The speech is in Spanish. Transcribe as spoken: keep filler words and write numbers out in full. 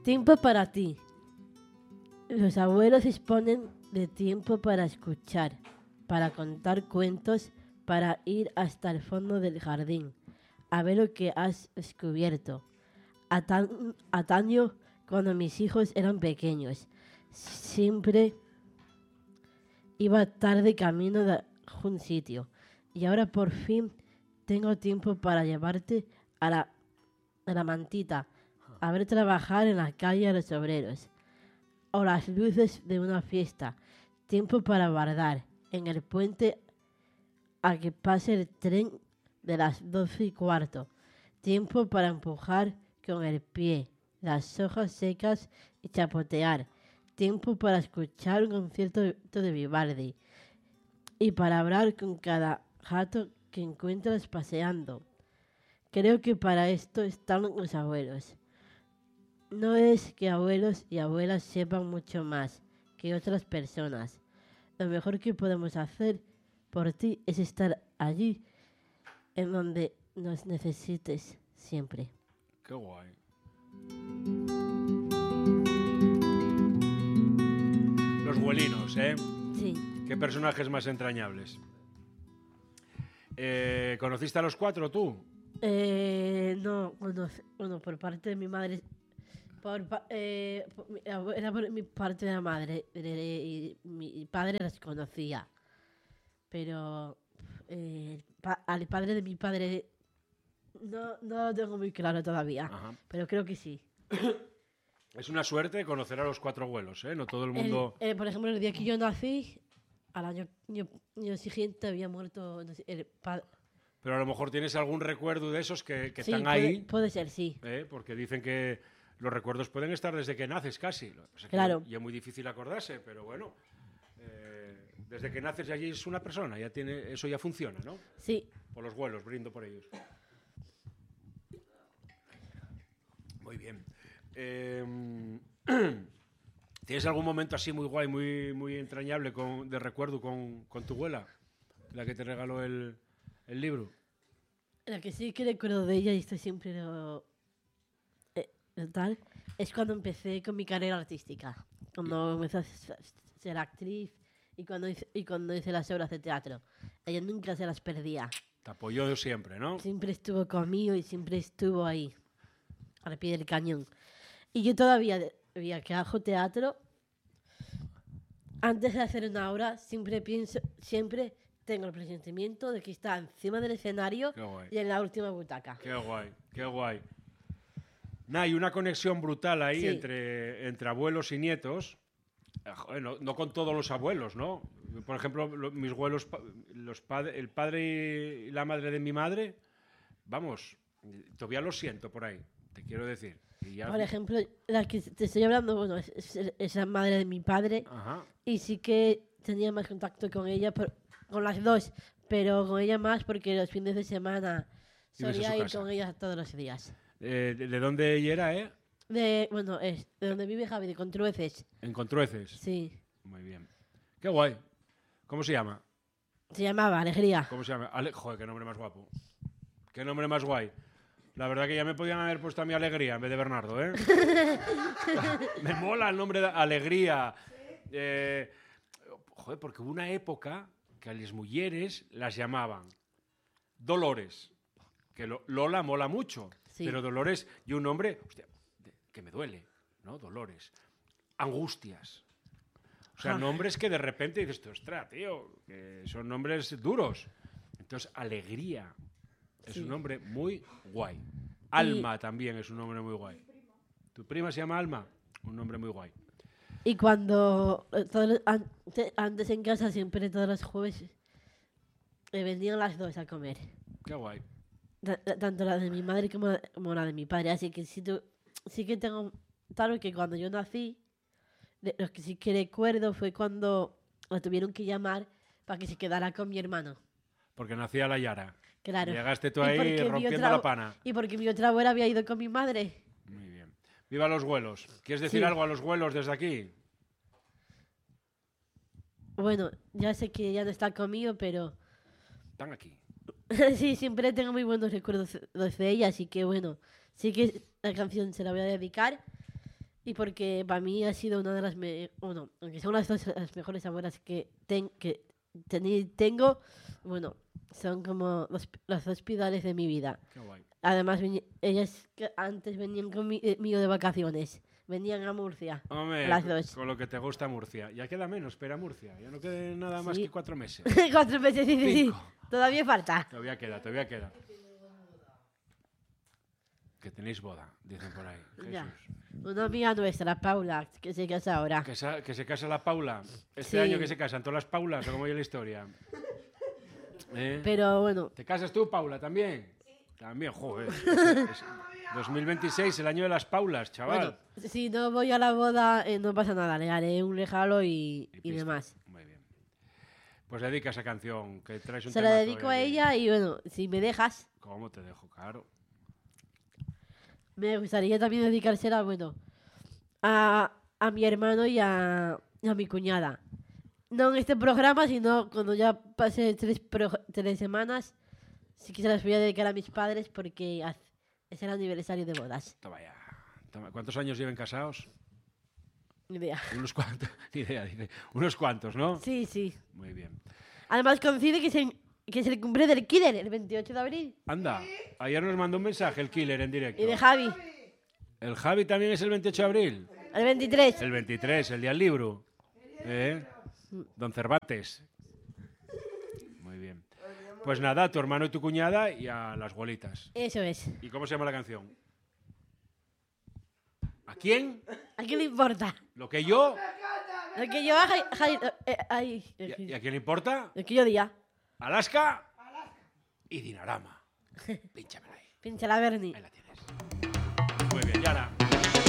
Tiempo para ti. Los abuelos disponen de tiempo para escuchar, para contar cuentos, para ir hasta el fondo del jardín, a ver lo que has descubierto. Atan- Ataño, cuando mis hijos eran pequeños, siempre iba tarde camino de un sitio. Y ahora por fin tengo tiempo para llevarte a la, a la mantita, a ver trabajar en la calle a los obreros, o las luces de una fiesta. Tiempo para guardar en el puente a que pase el tren de las doce y cuarto. Tiempo para empujar con el pie las hojas secas y chapotear. Tiempo para escuchar un concierto de Vivaldi y para hablar con cada gato que encuentras paseando. Creo que para esto están los abuelos. No es que abuelos y abuelas sepan mucho más que otras personas. Lo mejor que podemos hacer por ti es estar allí en donde nos necesites siempre. Qué guay. Los abuelinos, ¿eh? Sí. Qué personajes más entrañables. Eh, ¿Conociste a los cuatro tú? Eh, no, bueno, bueno, por parte de mi madre, por, pa- eh, por mi- era por mi parte de la madre, eh, y mi padre las conocía, pero eh, el pa- al padre de mi padre no, no lo tengo muy claro todavía, Ajá. pero creo que sí. Es una suerte conocer a los cuatro abuelos, ¿eh? No todo el El- mundo... eh, por ejemplo, el día que yo nací, al año, año- año siguiente había muerto no sé, el padre. Pero a lo mejor tienes algún recuerdo de esos que, que Sí, están puede, ahí, puede ser, sí. ¿eh? Porque dicen que los recuerdos pueden estar desde que naces casi. Lo que pasa es que Claro. Y es muy difícil acordarse, pero bueno, eh, desde que naces ya allí es una persona, ya tiene, eso ya funciona, ¿no? Sí, Por los vuelos, brindo por ellos. Muy bien. Eh, ¿Tienes algún momento así muy guay, muy, muy entrañable con, de recuerdo con, con tu abuela? La que te regaló el, el libro. la que sí que recuerdo de ella, y esto siempre lo, eh, lo tal, es cuando empecé con mi carrera artística. Cuando empecé a s- ser actriz y cuando hice, y cuando hice las obras de teatro. Ella nunca se las perdía. Te apoyó siempre, ¿no? Siempre estuvo conmigo y siempre estuvo ahí, al pie del cañón. Y yo todavía, todavía que hago teatro, antes de hacer una obra, siempre pienso, siempre tengo el presentimiento de que está encima del escenario Qué guay. y en la última butaca. Qué guay, qué guay. Nah, hay una conexión brutal ahí Sí. entre, entre abuelos y nietos. Eh, joder, no, no con todos los abuelos, ¿no? Por ejemplo, lo- mis abuelos, pa- los pad- el padre y la madre de mi madre, vamos, todavía lo siento por ahí, te quiero decir. Y ya- Por ejemplo, la que te estoy hablando, bueno, es, es- es la madre de mi padre Ajá. y sí que tenía más contacto con ella, por- con las dos, pero con ella más porque los fines de semana Ibas a solía su ir casa. con ella todos los días. Eh, de, de dónde ella era, eh? De, bueno, es de donde vive Javi, de Contrueces. En Contrueces. Sí, Muy bien. Qué guay. ¿Cómo se llama? se llamaba Alegría. ¿Cómo se llama? Ale- Joder, qué nombre más guapo. Qué nombre más guay. La verdad que ya me podían haber puesto a mi Alegría en vez de Bernardo, ¿eh? Me mola el nombre de Alegría. Eh, joder, porque hubo una época que a las mujeres las llamaban Dolores. Que lo- Lola mola mucho. Sí. Pero Dolores, y un nombre, hostia, de- que me duele, ¿no? Dolores. Angustias. O sea, Ah. nombres que de repente dices, ostras, tío, que son nombres duros. Entonces, Alegría es Sí. un nombre muy guay. Alma también es un nombre muy guay. ¿Tu prima se llama Alma? Un nombre muy guay. Y cuando eh, todos los- ante- antes en casa siempre todos los jueves me venían las dos a comer. Qué guay. Ta- ta- Tanto la de mi madre como, como la de mi padre. Así que sí, tu- sí que tengo claro que cuando yo nací, de- lo que sí que recuerdo fue cuando la tuvieron que llamar para que se quedara con mi hermano. Porque nacía la Yara. Claro. Llegaste tú Y ahí porque mi rompiendo otra- la pana. Y porque mi otra abuela había ido con mi madre. Muy bien. Viva los vuelos. ¿Quieres decir Sí. algo a los vuelos desde aquí? Bueno, ya sé que ella no está conmigo, pero Están aquí. sí, siempre tengo muy buenos recuerdos de ella, así que bueno, sí que la canción se la voy a dedicar Y porque para mí ha sido una de las... Me bueno, aunque son las dos las mejores abuelas que, ten que tení, tengo, bueno, son como los, los dos pilares de mi vida. Qué guay. Además, ellas que antes venían conmigo de vacaciones. Venían a Murcia. Hombre, las dos. Con lo que te gusta Murcia. Ya queda menos, espera Murcia. Ya no queda nada más Sí. que cuatro meses. Cuatro meses, sí, sí, sí. Cinco. Todavía falta. Todavía queda, todavía queda. Que tenéis boda, dicen por ahí. Ya. Jesús. Una amiga nuestra, Paula, que se casa ahora. Que, sa- que se casa la Paula. Este Sí. año que se casan todas las Paulas, o como oye la historia. ¿Eh? Pero bueno, ¿Te casas tú, Paula, también? Sí. También, joder. Es- es dos mil veintiséis, el año de las Paulas, chaval. bueno, si no voy a la boda, eh, no pasa nada. Le haré un regalo y, Y y pista. demás. Muy bien. Pues dedica esa canción, que traes un Se la temazo dedico hoy a aquí. ella y bueno, si me dejas, ¿Cómo te dejo? Claro. me gustaría también dedicársela, bueno, a, a mi hermano y a, y a mi cuñada. No en este programa, sino cuando ya pase tres, pro- tres semanas, sí que se las voy a dedicar a mis padres porque haz- es el aniversario de bodas. Toma ya. Toma. ¿Cuántos años lleven casados? Ni idea. Unos cuantos. Ni idea, dice. Unos cuantos, ¿no? Sí, sí. Muy bien. Además coincide que es, el, que es el cumple del Killer, el veintiocho de abril. Anda, ayer nos mandó un mensaje el Killer en directo. Y de Javi, ¿El Javi también es el veintiocho de abril? el veintitrés. El veintitrés, el día del libro. ¿Eh? Don Cervantes. Muy bien. Pues nada, a tu hermano y tu cuñada y a las bolitas. Eso es. ¿Y cómo se llama la canción? ¿A quién? ¿A quién le importa? ¿Lo que yo? Lo que yo haga, Javi, eh, ay, ¿Y a, y a quién le importa? lo que yo diga. Alaska y Dinarama. Pínchamela ahí. Pincha la Bernie. Ahí la tienes.